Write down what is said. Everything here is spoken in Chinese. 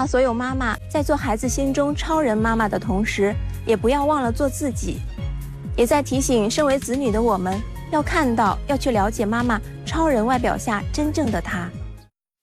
望所有妈妈在做孩子心中超人妈妈的同时，也不要忘了做自己，也在提醒身为子女的我们，要看到，要去了解妈妈超人外表下真正的她。